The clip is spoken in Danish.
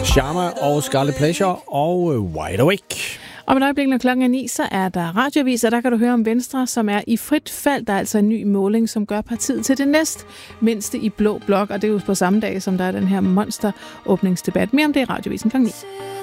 Sharma og Scarlet Pleasure og Wide Awake. Om et øjeblik, når klokken er 9, så er der radioavis, og der kan du høre om Venstre, som er i frit fald. Der er altså en ny måling, som gør partiet til det næst mindste i blå blok, og det er jo på samme dag, som der er den her monsteråbningsdebat. Mere om det i radioavisen klokken 9.